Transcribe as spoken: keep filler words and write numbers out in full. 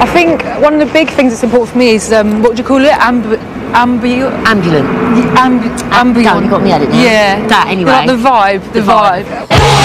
I think one of the big things that's important for me is, um, what do you call it? Amb ambu Ambulant. Ambu ambience. Go on, you got me at it now. Yeah. That, anyway. Like the vibe, the, The vibe. vibe.